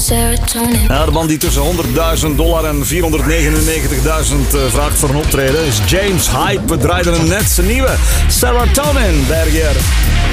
serotonin. Ja, de man die tussen $100.000 en $499.000 vraagt voor een optreden is James Hype. We draaiden hem net zijn nieuwe Serotonin, Berger.